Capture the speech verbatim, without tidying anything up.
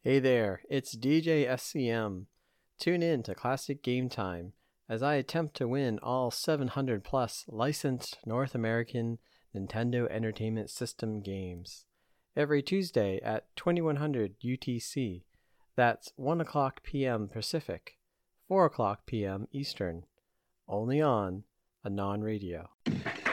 Hey there, it's D J S C M. Tune in to Classic Game Time as I attempt to win all seven hundred plus licensed North American Nintendo Entertainment System games every Tuesday at twenty-one hundred U T C. That's one o'clock p m Pacific, four o'clock p m Eastern, only on Anon Radio.